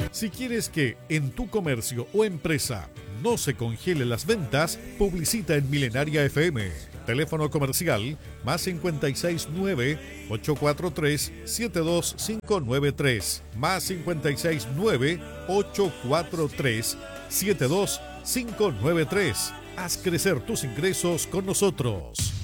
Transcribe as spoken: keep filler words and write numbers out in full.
Si quieres que en tu comercio o empresa no se congelen las ventas, publicita en Milenaria F M. Teléfono comercial más cincuenta y seis nueve, ocho cuatro tres, siete dos cinco nueve tres, más cincuenta y seis nueve, ocho cuatro tres, siete dos cinco nueve tres. Haz crecer tus ingresos con nosotros.